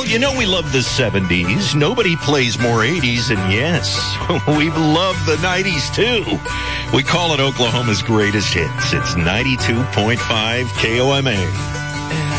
you know we love the 70s. Nobody plays more 80s, and yes, we love the 90s too. We call it Oklahoma's greatest hits. It's 92.5 KOMA.